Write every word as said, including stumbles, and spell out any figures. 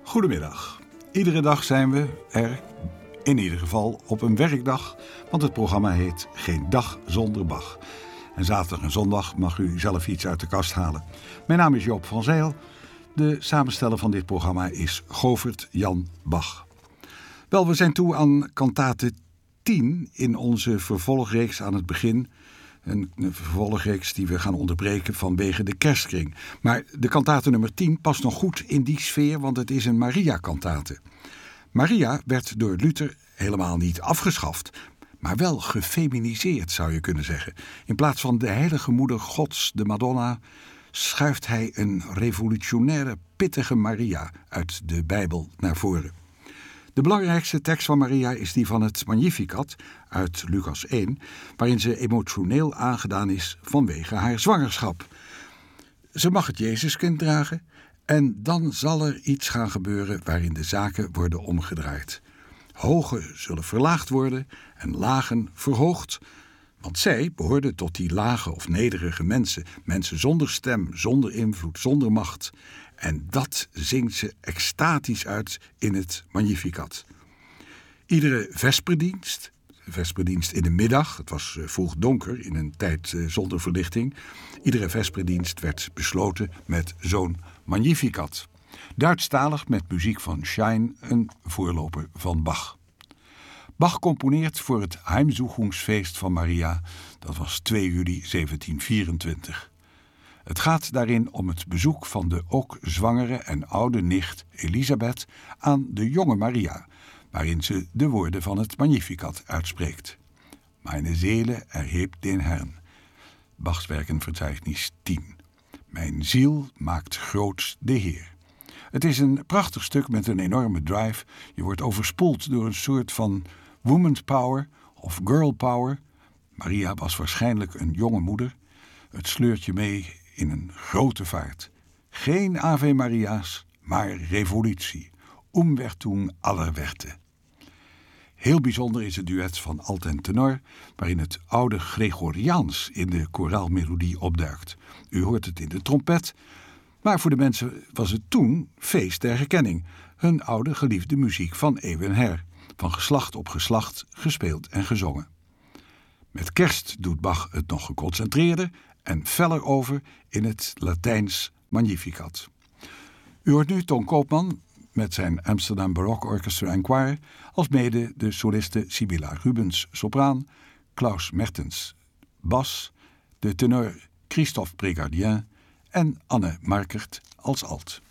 Goedemiddag. Iedere dag zijn we er, in ieder geval op een werkdag, want het programma heet Geen Dag Zonder Bach. En zaterdag en zondag mag u zelf iets uit de kast halen. Mijn naam is Joop van Zijl. De samensteller van dit programma is Govert Jan Bach. Wel, we zijn toe aan kantate tien in onze vervolgreeks aan het begin. Een, een vervolgreeks die we gaan onderbreken vanwege de kerstkring. Maar de kantate nummer tien past nog goed in die sfeer, want het is een Maria-kantate. Maria werd door Luther helemaal niet afgeschaft, maar wel gefeminiseerd, zou je kunnen zeggen. In plaats van de heilige moeder Gods, de Madonna, schuift hij een revolutionaire, pittige Maria uit de Bijbel naar voren. De belangrijkste tekst van Maria is die van het Magnificat uit Lucas één, waarin ze emotioneel aangedaan is vanwege haar zwangerschap. Ze mag het Jezuskind dragen en dan zal er iets gaan gebeuren waarin de zaken worden omgedraaid. Hogen zullen verlaagd worden en lagen verhoogd, want zij behoorden tot die lage of nederige mensen, mensen zonder stem, zonder invloed, zonder macht. En dat zingt ze extatisch uit in het Magnificat. Iedere vesperdienst, vesperdienst in de middag, het was vroeg donker in een tijd zonder verlichting, iedere vesperdienst werd besloten met zo'n Magnificat. Duitsstalig met muziek van Schein, een voorloper van Bach. Bach componeert voor het Heimsuchungsfeest van Maria, dat was twee juli zeventienhonderdvierentwintig. Het gaat daarin om het bezoek van de ook zwangere en oude nicht Elisabeth aan de jonge Maria, waarin ze de woorden van het Magnificat uitspreekt. Meine Seele erhebt den Herrn. Bachs Werkenverzeichnis tien. Mijn ziel maakt groot de Heer. Het is een prachtig stuk met een enorme drive. Je wordt overspoeld door een soort van woman power of girl power. Maria was waarschijnlijk een jonge moeder. Het sleurt je mee in een grote vaart. Geen Ave Maria's, maar revolutie. Umwertung aller Werte. Heel bijzonder is het duet van alt en tenor, waarin het oude Gregoriaans in de koraalmelodie opduikt. U hoort het in de trompet, maar voor de mensen was het toen feest der herkenning. Hun oude geliefde muziek van eeuwen her, van geslacht op geslacht gespeeld en gezongen. Met kerst doet Bach het nog geconcentreerder en feller over in het Latijns Magnificat. U hoort nu Toon Koopman met zijn Amsterdam Baroque Orchestra en Choir, als mede de soliste Sibylla Rubens sopraan, Klaus Mertens bas, de tenor Christophe Prégardien en Anne Markert als alt.